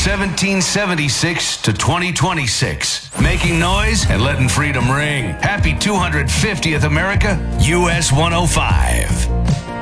1776 to 2026. Making noise and letting freedom ring. Happy 250th America, US 105.